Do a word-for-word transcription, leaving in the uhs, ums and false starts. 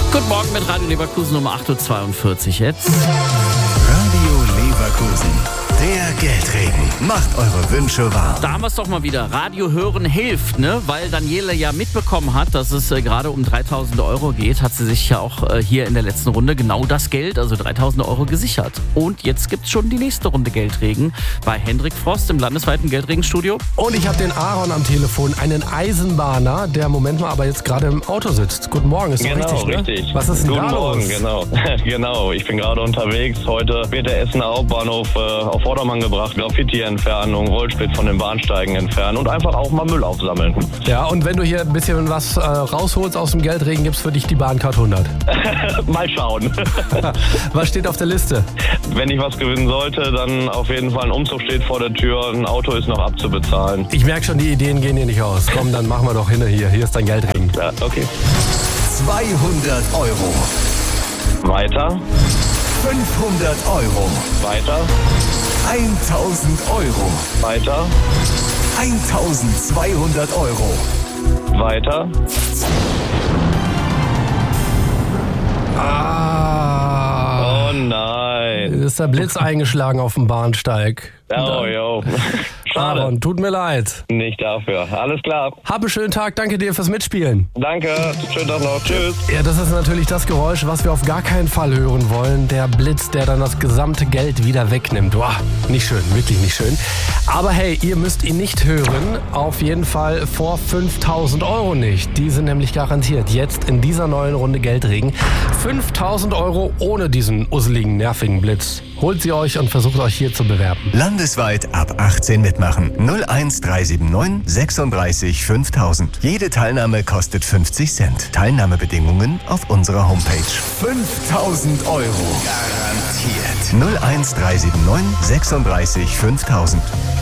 Guten Morgen mit Radio Leverkusen um acht Uhr zweiundvierzig jetzt. Radio Leverkusen, der Geldregen. Macht eure Wünsche wahr. Da haben wir es doch mal wieder. Radio hören hilft, ne? Weil Daniela ja mitbekommen hat, dass es äh, gerade um dreitausend Euro geht, hat sie sich ja auch äh, hier in der letzten Runde genau das Geld, also dreitausend Euro, gesichert. Und jetzt gibt's schon die nächste Runde Geldregen bei Hendrik Frost im landesweiten Geldregenstudio. Und ich habe den Aaron am Telefon, einen Eisenbahner, der im Moment mal aber jetzt gerade im Auto sitzt. Guten Morgen, ist doch Genau, richtig, ne? richtig. Was ist denn Guten da Morgen, los? genau. genau, ich bin gerade unterwegs. Heute wird der Essener Hauptbahnhof äh, auf Vordermann gebracht. Graffiti-Entfernung, Rollsplit von den Bahnsteigen entfernen und einfach auch mal Müll aufsammeln. Ja, und wenn du hier ein bisschen was äh, rausholst aus dem Geldregen, gibt's für dich die Bahncard hundert. Mal schauen. Was steht auf der Liste? Wenn ich was gewinnen sollte, dann auf jeden Fall ein Umzug steht vor der Tür. Ein Auto ist noch abzubezahlen. Ich merke schon, die Ideen gehen hier nicht aus. Komm, dann machen wir doch hin hier. Hier ist dein Geldregen. Ja, okay. zweihundert Euro. Weiter, fünfhundert Euro. weiter, tausend Euro. weiter, eintausendzweihundert Euro. weiter. Ah, Oh nein. ist der Blitz eingeschlagen auf dem Bahnsteig. Oh, jo. Schade. Aaron, tut mir leid. Nicht dafür. Alles klar. Hab einen schönen Tag, danke dir fürs Mitspielen. Danke. Schönen Tag noch. Tschüss. Ja, das ist natürlich das Geräusch, was wir auf gar keinen Fall hören wollen. Der Blitz, der dann das gesamte Geld wieder wegnimmt. Boah, nicht schön, wirklich nicht schön. Aber hey, ihr müsst ihn nicht hören. Auf jeden Fall vor fünftausend Euro nicht. Die sind nämlich garantiert jetzt in dieser neuen Runde Geldregen. fünftausend Euro ohne diesen usseligen, nervigen Blitz. Holt sie euch und versucht euch hier zu bewerben. Landesweit ab achtzehn mitmachen. null eins drei sieben neun sechsunddreißig fünftausend. Jede Teilnahme kostet fünfzig Cent. Teilnahmebedingungen auf unserer Homepage. fünftausend Euro. Garantiert. null eins drei sieben neun sechsunddreißig fünftausend.